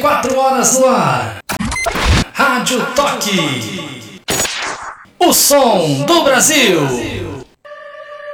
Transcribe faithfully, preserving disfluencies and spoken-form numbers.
quatro horas no ar. Rádio Toque. O som do Brasil.